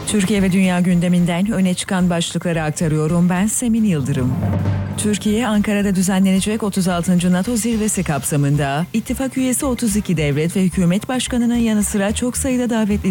Türkiye ve dünya gündeminden öne çıkan başlıkları aktarıyorum. Ben Semin Yıldırım. Türkiye, Ankara'da düzenlenecek 36. NATO zirvesi kapsamında ittifak üyesi 32 devlet ve hükümet başkanının yanı sıra çok sayıda davetli